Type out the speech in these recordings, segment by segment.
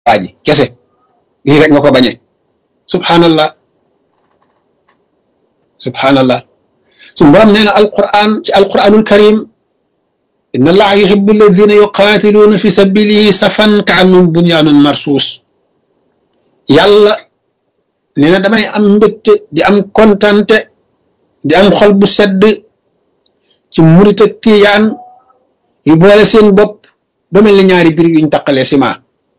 waa ji kese lii rek nga ko bañee subhanallah subhanallah su borom nee na alquran ci alquranul karim inna allaha yuhibbu alladhina yuqatiluna fi sabilihi safan ka'annahum bunyanun marsus yàlla nee na damay am mbégte di am kontante di am xol bu sedd ci murit ak tiyaan yu boole seen bopp ba mel ni ñaari biir yuñ taqalee ciment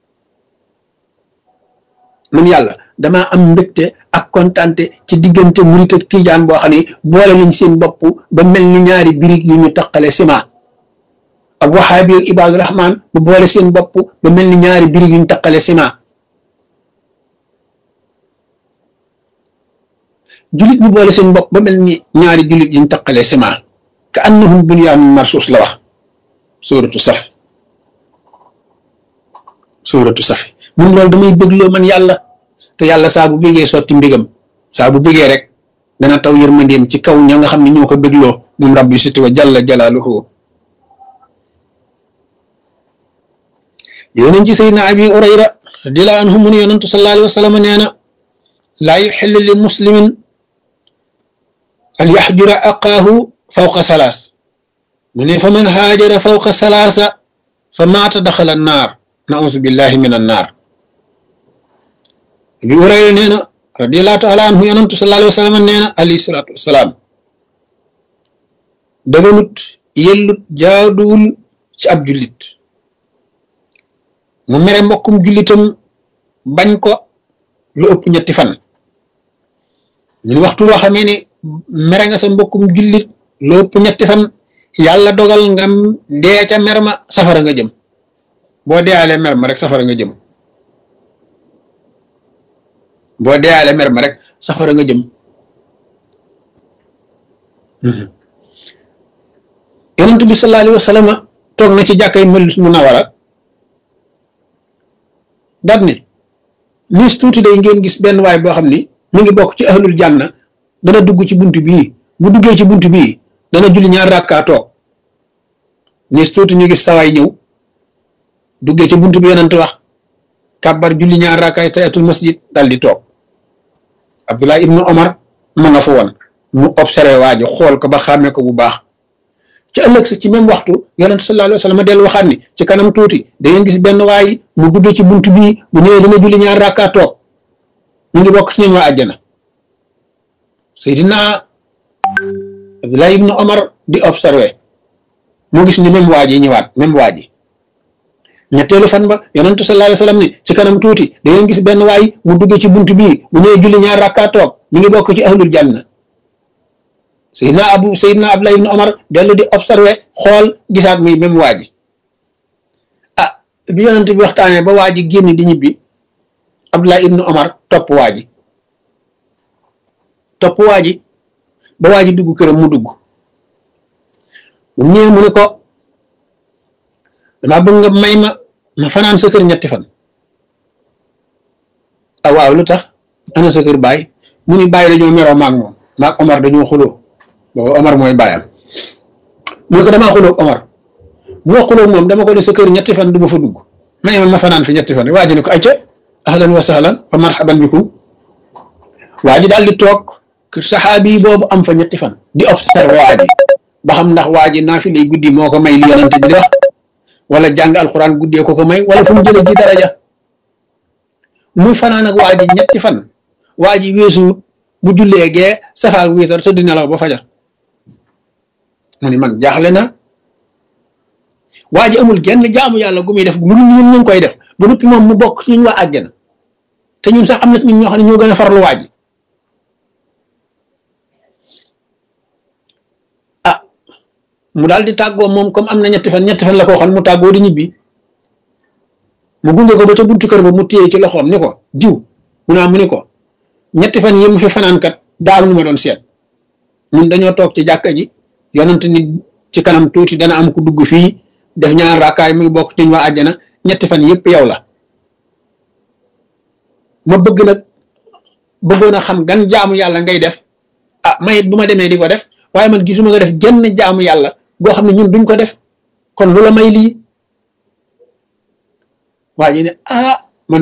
man yàlla damaa am mbégte ak kontante ci diggante murit ak tijaan boo xam ne boole nañ seen bopp ba mel ni ñaari birig yu ñu taqale ciment ak waxaabi ak ibaadu rahmaan bu boole seen bopp ba mel ni ñaari birig yu ñu taqale ciment julit bu boole seen bopp ba mel ni ñaari julit yu ñu taqale ciment ka annahum bunyaanun marsuus la wax suuratu safi mun loolu damay bégloo man yàlla te yàlla saa bu bégee sotti mbégam saa bu bégee rek dana taw yërmandeem ci kaw ña nga xam ne ñoo ko bégloo moom rabbi siti wa jalla jalaaluhu yonent ci sayyidina abi hurayra radiyallahu anhu mu ne yonentu sallallahu alayhi wa sallam nee na laa yuxillu li muslimin an yaxjura aqaahu fawqa salaas mu ne fa man haajara fawqa salaasa fa maata daxala annaar nausu billahi min annaar abi hurayra nee na radiyallahu taala anhu yonentu sallallahu alayhi wa sallam nee na alayhi salaatu wasalaam daganut yellut jaaduwul ci ab jullit mu mere mbokkum jullitam bañ ko lu ëpp ñetti fan ñun waxtu woo xamee ne mere nga sa mbokkum jullit lu ëpp ñetti fan yàlla dogal nga dee ca mer ma safara nga jëm boo deealee mer ma rek safara nga jëm boo deealee mer ma rek safara nga jëm yonent bi sallallahu alayhi wa sallam toog na ci jàkkay Madina Munawwara daat ne niis tuuti day ngeen gis benn waay boo xam ni mi ngi bokk ci ahlul janna dana dugg ci bunt bii bu duggee ci bunt bii dana julli ñaar rakkaa toog niis tuuti ñu gis sawaay ñëw duggee ci bunt bi yonent wax kàbbar julli ñaar rakkaay tayatul masjid dal di toog Abdullah ibnu Omar ma nga fa woon mu observé waajo xool ko ba xàmmee ko bu baax ci ëllëg sa ci même waxtu yonent sallallahu alayhi wa sallam dellu waxaat ni ci kanam tuuti da ngeen gis benn waay mu duggee ci bunt bii bu ñëwee dana julli ñaar rakkaa toog ñu ngi bokk ci ñoom waa àjjana Seydina Abdullah ibnu Omar di observé mu gis ni même waa ji ñëwaat même waa ji ñetteelu fan ba yonentu sallallahu alayhi wa sallam ni ci kanam tuuti da ngeen gis benn waay mu duggee ci bunt bii bu ñëwee julli ñaar rakkaa toog mi ngi bokk ci ahlul janna Seydina Abdullah ibn Omar dellu di observé xool gisaat muy même waa ji bi yonent bi waxtaanee ba waa ji génn di ñibbi Abdullah ibn Omar topp waa ji ba waa ji dugg këram mu dugg bu ñëwee mu ne ko damaa bëgg nga may ma fanaan sa kër ñetti fan waaw lu tax ana sa kër baay mu ni baay dañoo meroo maag moom maag Omar dañoo xuloo boobu Omar mooy baayam mu ne ko damaa xuloo Omar bu ma xuloo moom dama ko def sa kër ñetti fan du ma fa dugg may ma fanaan fi ñetti fan waa ji ne ko ayca ahlan wa sahlan fa marhaban bikum waa ji daal di toog saxaabi boobu am fa ñetti fan di observe waa ji ba xam ndax waa ji naafila guddi moo ko may li yonent bi di wax wala jàng alxuraan guddee ko may wala fu mu jëlee ji daraja muy fanaan ak waa ji ñetti fan waa ji weesuut bu jullee gee safaak wiitar te di nelaw ba fajar mu ni man jaaxle na waa ji amul genn jaamu yàlla gu muy def lu ñun ñu ngi koy def ba noppi moom mu bokk ci ñun waa àjjana te ñun sax am na ñun ñoo xam ne ñoo gën a farlu waa ji mu daal di tàggoo moom comme am na ñetti fan la ko waxoon mu tàggoo di ñibbi mu gunge ko ba ca buntu kër ba mu téye ci loxoom ni ko diw mu ni ko ñetti fan yi mu fi fanaan kat daal lu ma doon seet ñun dañoo toog ci jàkka ji yonent ni ci kanam tuuti dana am ku dugg fii def ñaar raakaay muy bokk ci ñu waa àjjana ñetti fan yëpp yow la ma bëggoon a xam gan jaamu yàlla ngay def mayit bu ma demee di ko def waaye man gisuma nga def genn jaamu yàlla goo xam ne ñun duñ ko def kon lu la may lii waa ji ne